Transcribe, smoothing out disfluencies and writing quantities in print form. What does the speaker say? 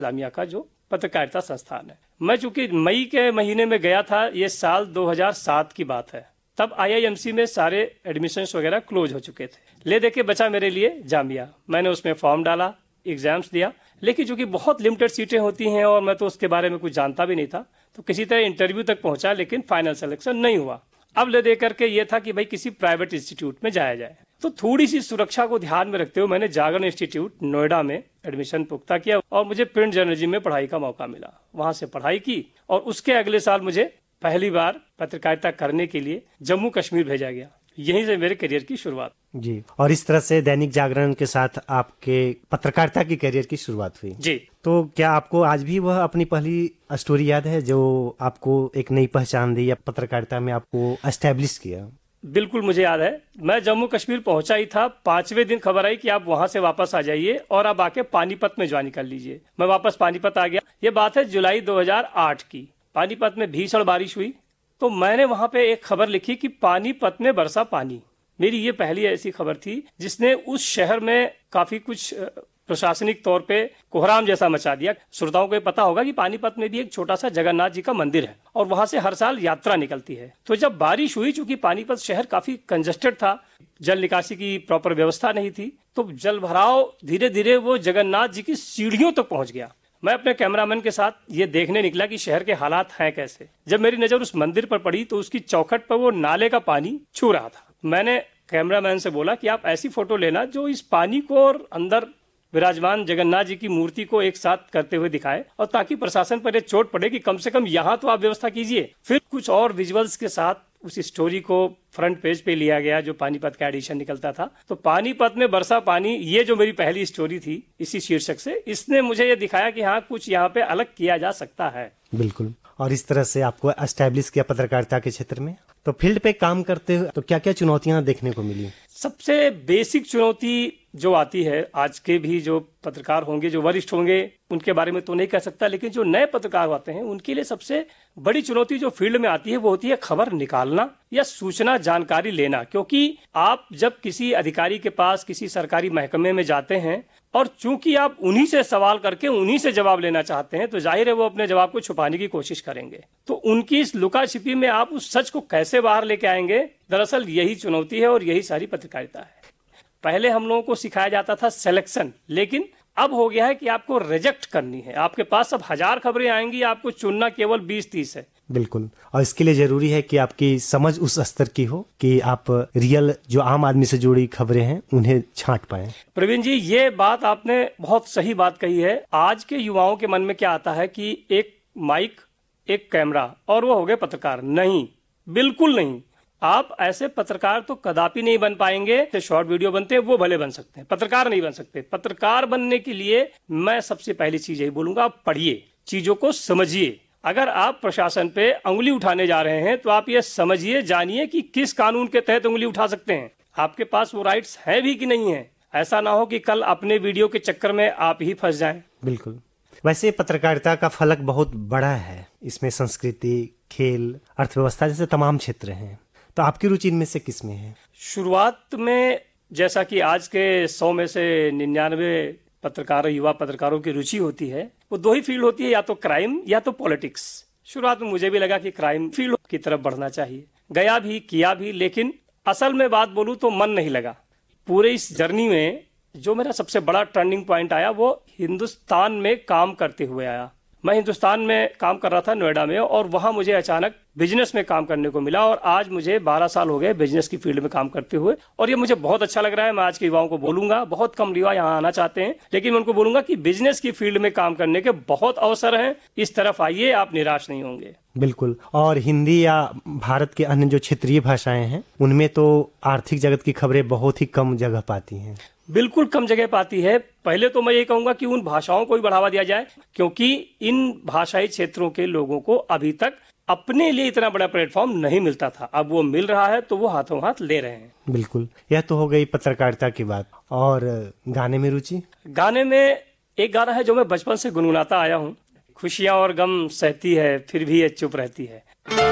जामिया का जो पत्रकारिता संस्थान है। मैं चूंकि मई के महीने में गया था, ये साल 2007 की बात है, तब IIMC में सारे एडमिशन्स वगैरह क्लोज हो चुके थे। ले दे के बचा मेरे लिए जामिया। मैंने उसमें फॉर्म डाला, एग्जाम्स दिया, लेकिन चूंकि बहुत लिमिटेड सीटें होती हैं और मैं तो उसके बारे में कुछ जानता भी नहीं था, तो किसी तरह इंटरव्यू तक पहुंचा, लेकिन फाइनल सिलेक्शन नहीं हुआ। अब ले दे करके ये था कि भाई किसी प्राइवेट इंस्टीट्यूट में जाया जाए। तो थोड़ी सी सुरक्षा को ध्यान में रखते हुए मैंने जागरण इंस्टीट्यूट नोएडा में एडमिशन पुख्ता किया और मुझे प्रिंट जर्नलिज्म में पढ़ाई का मौका मिला। वहां से पढ़ाई की और उसके अगले साल मुझे पहली बार पत्रकारिता करने के लिए जम्मू कश्मीर भेजा गया। यहीं से मेरे करियर की शुरुआत जी। और इस तरह से दैनिक जागरण के साथ आपके पत्रकारिता की करियर की शुरुआत हुई जी। तो क्या आपको आज भी वह अपनी पहली स्टोरी याद है जो आपको एक नई पहचान दी या पत्रकारिता में आपको एस्टेब्लिश किया? बिल्कुल मुझे याद है। मैं जम्मू कश्मीर पहुंचा ही था, 5वें दिन खबर आई कि आप वहां से वापस आ जाइए और आप आके पानीपत में ज्वाइन कर लीजिए। मैं वापस पानीपत आ गया। ये बात है जुलाई 2008 की। पानीपत में भीषण बारिश हुई, तो मैंने वहां पे एक खबर लिखी कि पानीपत में बरसा पानी। मेरी ये पहली ऐसी खबर थी जिसने उस शहर में काफी कुछ प्रशासनिक तौर पे कोहराम जैसा मचा दिया। श्रोताओं को पता होगा कि पानीपत में भी एक छोटा सा जगन्नाथ जी का मंदिर है और वहां से हर साल यात्रा निकलती है। तो जब बारिश हुई, चूंकि पानीपत शहर काफी कंजस्टेड था, जल निकासी की प्रॉपर व्यवस्था नहीं थी, तो जल भराव धीरे धीरे वो जगन्नाथ जी की सीढ़ियों तक पहुंच गया। मैं अपने कैमरामैन के साथ ये देखने निकला कि शहर के हालात हैं कैसे। जब मेरी नजर उस मंदिर पर पड़ी तो उसकी चौखट पर वो नाले का पानी छू रहा था। मैंने कैमरामैन से बोला कि आप ऐसी फोटो लेना जो इस पानी को और अंदर विराजमान जगन्नाथ जी की मूर्ति को एक साथ करते हुए दिखाए, और ताकि प्रशासन पर ये चोट पड़े कि कम से कम यहाँ तो आप व्यवस्था कीजिए। फिर कुछ और विजुअल्स के साथ उस स्टोरी को फ्रंट पेज पे लिया गया जो पानीपत का एडिशन निकलता था। तो पानीपत में बरसा पानी, ये जो मेरी पहली स्टोरी थी इसी शीर्षक से, इसने मुझे ये दिखाया कि हाँ, कुछ यहाँ पे अलग किया जा सकता है। बिल्कुल। और इस तरह से आपको एस्टैब्लिश किया पत्रकारिता के क्षेत्र में। तो फील्ड पे काम करते हुए तो क्या क्या चुनौतियां देखने को मिली? सबसे बेसिक चुनौती जो आती है, आज के भी जो पत्रकार होंगे, जो वरिष्ठ होंगे, उनके बारे में तो नहीं कह सकता, लेकिन जो नए पत्रकार आते हैं उनके लिए सबसे बड़ी चुनौती जो फील्ड में आती है वो होती है खबर निकालना या सूचना जानकारी लेना। क्योंकि आप जब किसी अधिकारी के पास, किसी सरकारी महकमे में जाते हैं और चूंकि आप उन्हीं से सवाल करके उन्हीं से जवाब लेना चाहते हैं, तो जाहिर है वो अपने जवाब को छुपाने की कोशिश करेंगे। तो उनकी इस लुका छिपी में आप उस सच को कैसे बाहर लेके आएंगे, दरअसल यही चुनौती है और यही सारी पत्रकारिता है। पहले हम लोगों को सिखाया जाता था सिलेक्शन, लेकिन अब हो गया है कि आपको रिजेक्ट करनी है। आपके पास अब 1000 खबरें आएंगी, आपको चुनना केवल 20-30 है। बिल्कुल। और इसके लिए जरूरी है कि आपकी समझ उस स्तर की हो कि आप रियल जो आम आदमी से जुड़ी खबरें हैं उन्हें छांट पाएं। प्रवीण जी, ये बात आपने बहुत सही बात कही है। आज के युवाओं के मन में क्या आता है कि एक माइक, एक कैमरा और वो हो गए पत्रकार। नहीं, बिल्कुल नहीं। आप ऐसे पत्रकार तो कदापि नहीं बन पाएंगे। शॉर्ट वीडियो बनते हैं वो भले बन सकते हैं, पत्रकार नहीं बन सकते। पत्रकार बनने के लिए मैं सबसे पहली चीज यही बोलूंगा, आप पढ़िए, चीजों को समझिए। अगर आप प्रशासन पे उंगली उठाने जा रहे हैं तो आप ये समझिए, जानिए कि किस कानून के तहत उंगली उठा सकते हैं, आपके पास वो राइट्स हैं भी कि नहीं है। ऐसा ना हो कि कल अपने वीडियो के चक्कर में आप ही फंस जाएं। बिल्कुल। वैसे पत्रकारिता का फलक बहुत बड़ा है, इसमें संस्कृति, खेल, अर्थव्यवस्था जैसे तमाम क्षेत्र हैं। तो आपकी रुचि इनमें से किस में है? शुरुआत में जैसा कि आज के 100 में से 99 पत्रकारों, युवा पत्रकारों की रुचि होती है, वो दो ही फील्ड होती है, या तो क्राइम या तो पॉलिटिक्स। शुरुआत में मुझे भी लगा कि क्राइम फील्ड की तरफ बढ़ना चाहिए, गया भी, किया भी, लेकिन असल में बात बोलूं तो मन नहीं लगा। पूरे इस जर्नी में जो मेरा सबसे बड़ा टर्निंग पॉइंट आया वो हिंदुस्तान में काम करते हुए आया। मैं हिंदुस्तान में काम कर रहा था नोएडा में, और वहां मुझे अचानक बिजनेस में काम करने को मिला, और आज मुझे 12 साल हो गए बिजनेस की फील्ड में काम करते हुए, और ये मुझे बहुत अच्छा लग रहा है। मैं आज के युवाओं को बोलूंगा, बहुत कम युवा यहाँ आना चाहते हैं, लेकिन मैं उनको बोलूंगा कि बिजनेस की फील्ड में काम करने के बहुत अवसर हैं, इस तरफ आइए, आप निराश नहीं होंगे। बिल्कुल। और हिंदी या भारत के अन्य जो क्षेत्रीय भाषाएं हैं उनमें तो आर्थिक जगत की खबरें बहुत ही कम जगह पाती हैं। बिल्कुल कम जगह पाती है। पहले तो मैं ये कहूंगा कि उन भाषाओं को भी बढ़ावा दिया जाए, क्योंकि इन भाषाई क्षेत्रों के लोगों को अभी तक अपने लिए इतना बड़ा प्लेटफॉर्म नहीं मिलता था। अब वो मिल रहा है तो वो हाथों हाथ ले रहे हैं। बिल्कुल। यह तो हो गई पत्रकारिता की बात। और गाने में रुचि? गाने में एक गाना है जो मैं बचपन से गुनगुनाता आया हूँ, खुशियां और गम सहती है फिर भी ये चुप रहती है।